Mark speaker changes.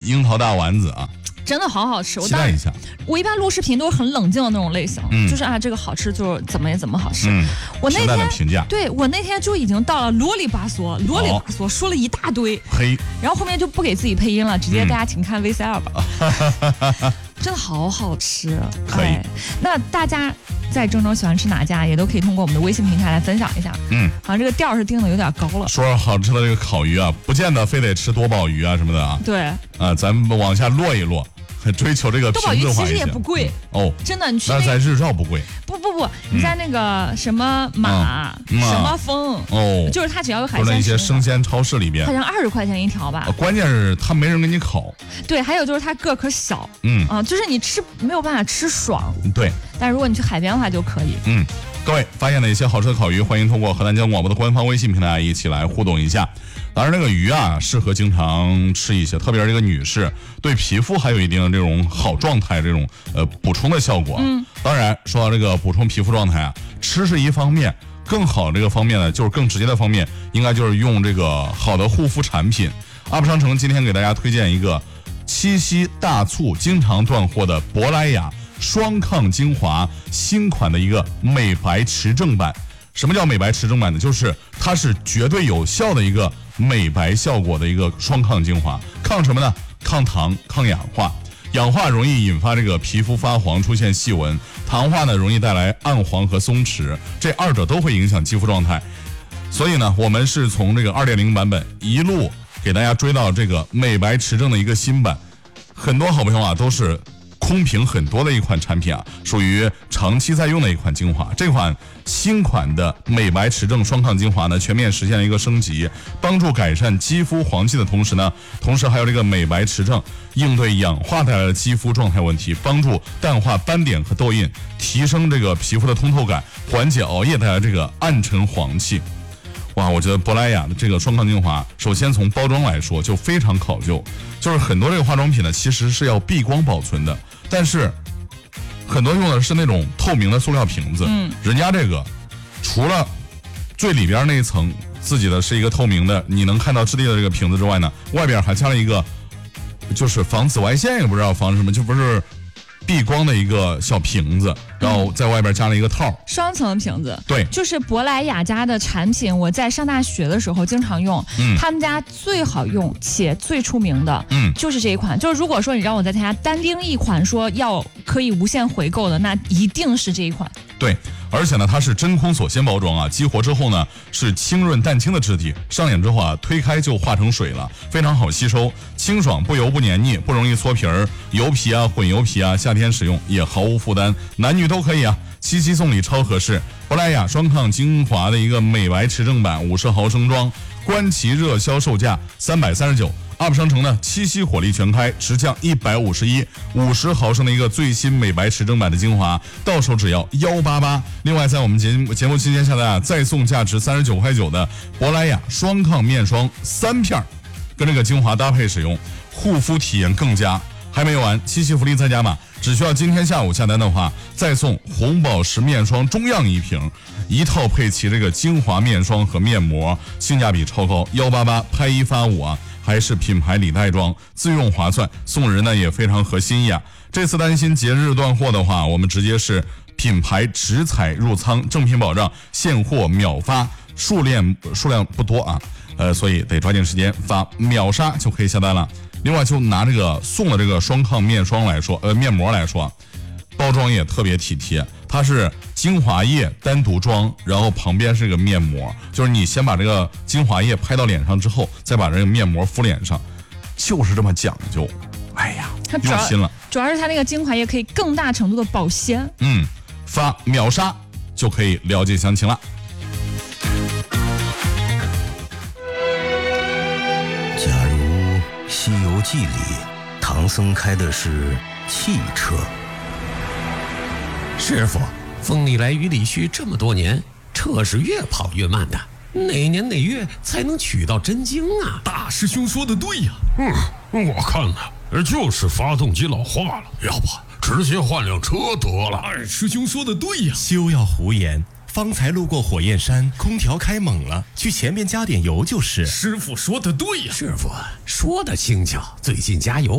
Speaker 1: 樱桃大丸子啊。
Speaker 2: 真的好好吃，
Speaker 1: 期待一下。
Speaker 2: 我一般录视频都是很冷静的那种类型，就是这个好吃就是怎么好吃。我那天
Speaker 1: 评价，
Speaker 2: 对我那天就已经到了啰里吧嗦说了一大堆，然后后面就不给自己配音了，直接大家请看 VCR 吧。真的好好吃，
Speaker 1: 可以。
Speaker 2: 那大家在郑州喜欢吃哪家，也都可以通过我们的微信平台来分享一下。好像这个调是定的有点高了。
Speaker 1: 说好吃的这个烤鱼啊，不见得非得吃多宝鱼啊什么的啊。
Speaker 2: 对。
Speaker 1: 咱们往下落一落。追求这个
Speaker 2: 多宝鱼其实也不贵
Speaker 1: 哦，
Speaker 2: 真的，你去
Speaker 1: 那在日照不贵。
Speaker 2: 不，你在那个什么马什么峰哦，就是它只要有海鲜，
Speaker 1: 在一些生鲜超市里边，
Speaker 2: 好像20块钱一条吧。
Speaker 1: 关键是它没人给你烤。
Speaker 2: 对，还有就是它个可小，就是你吃没有办法吃爽。
Speaker 1: 对，
Speaker 2: 但如果你去海边的话就可以。
Speaker 1: 各位发现了一些好吃的烤鱼，欢迎通过河南交通广播的官方微信平台一起来互动一下。当然，这个鱼啊，适合经常吃一些，特别是这个女士，对皮肤还有一定的这种好状态，这种补充的效果。当然，说到这个补充皮肤状态啊，吃是一方面，更好这个方面呢，就是更直接的方面，应该就是用这个好的护肤产品。UP商城今天给大家推荐一个七夕大促经常断货的珀莱雅双抗精华新款的一个美白持证版。什么叫美白持证版呢？就是它是绝对有效的一个美白效果的一个双抗精华。抗什么呢？抗糖、抗氧化。氧化容易引发这个皮肤发黄，出现细纹；糖化呢，容易带来暗黄和松弛，这二者都会影响肌肤状态。所以呢，我们是从这个2.0版本一路给大家追到这个美白持证的一个新版。很多好朋友啊都是空瓶很多的一款产品啊，属于长期在用的一款精华。这款新款的美白持证双抗精华呢，全面实现了一个升级，帮助改善肌肤黄气的同时还有这个美白持证应对氧化带来的肌肤状态问题，帮助淡化斑点和痘印，提升这个皮肤的通透感，缓解熬夜带来这个暗沉黄气。哇，我觉得珀莱雅的这个双抗精华，首先从包装来说就非常考究，就是很多这个化妆品呢其实是要避光保存的，但是很多用的是那种透明的塑料瓶子，人家这个除了最里边那一层自己的是一个透明的，你能看到质地的这个瓶子之外呢，外边还加了一个就是防紫外线，也不知道防什么，就不是避光的一个小瓶子，然后在外边加了一个套，
Speaker 2: 双层瓶子。
Speaker 1: 对，
Speaker 2: 就是珀莱雅家的产品，我在上大学的时候经常用。他们家最好用且最出名的，就是这一款。就是如果说你让我在他家单盯一款说要可以无限回购的，那一定是这一款。
Speaker 1: 对，而且呢，它是真空锁鲜包装啊，激活之后呢是清润淡清的质地，上眼之后啊推开就化成水了，非常好吸收，清爽不油不黏腻，不容易搓皮儿，油皮啊混油皮啊，夏天使用也毫无负担，男女都可以啊。七夕送礼超合适，珀莱雅双抗精华的一个美白持证版50毫升装，观其热销售价339。UP商城呢，七夕火力全开，直降151，50毫升的一个最新美白持证版的精华，到手只要188。另外，在我们节目期间下单啊，再送价值39块9的珀莱雅双抗面霜3片，跟这个精华搭配使用，护肤体验更佳。还没有完，七夕福利再加码，只需要今天下午下单的话，再送红宝石面霜中样1瓶，一套配齐这个精华面霜和面膜，性价比超高，188拍1发5啊。还是品牌礼袋装，自用划算，送人呢也非常合心意啊。这次担心节日断货的话，我们直接是品牌直采入仓，正品保障，现货秒发，数量不多啊，所以得抓紧时间发，秒杀就可以下单了。另外，就拿这个送的这个双抗面霜来说，面膜来说，包装也特别体贴，它是精华液单独装，然后旁边是个面膜，就是你先把这个精华液拍到脸上之后，再把这个面膜敷脸上，就是这么讲究。哎呀，用心了。
Speaker 2: 主要是它那个精华液可以更大程度的保鲜。
Speaker 1: 发秒杀就可以了解详情了。
Speaker 3: 假如《西游记》里唐僧开的是汽车，
Speaker 4: 师傅，风里来雨里去这么多年，车是越跑越慢的，哪年哪月才能取到真经啊？
Speaker 5: 大师兄说的对呀。我看呢，就是发动机老化了，要不直接换辆车得了。二师兄说的对呀。
Speaker 6: 休要胡言，方才路过火焰山，空调开猛了，去前面加点油就是。
Speaker 5: 师傅说的对呀。
Speaker 4: 师傅说的轻巧，最近加油